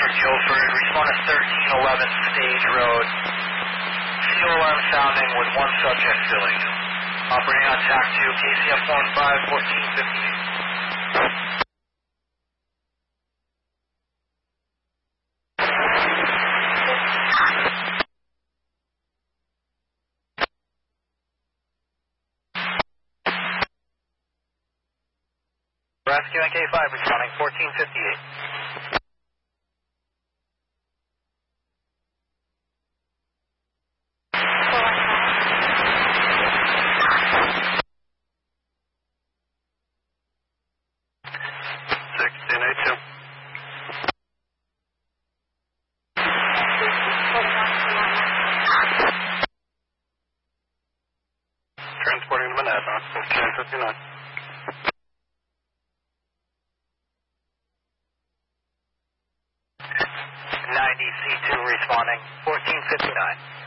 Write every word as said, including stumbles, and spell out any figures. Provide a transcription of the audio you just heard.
Guilford, respond to thirteen eleven Stage Road. Fuel alarm sounding with one subject filling. Operating on T A C two, K C F one five fourteen fifty-eight. Rescue and K five responding fourteen fifty-eight. sixteen eighty-two. Transporting to Manhattan, fourteen fifty-nine. ninety C two responding fourteen fifty-nine.